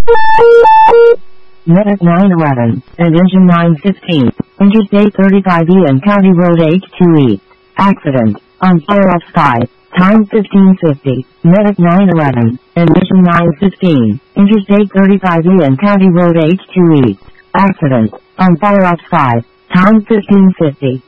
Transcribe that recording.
Medic 911 and engine 915. Interstate 35E and County Road H2E. Accident. On fire off sky. Time 1550. Medic 911 and engine 915. Interstate 35E and County Road H2E. Accident. On fire off sky. Time 1550.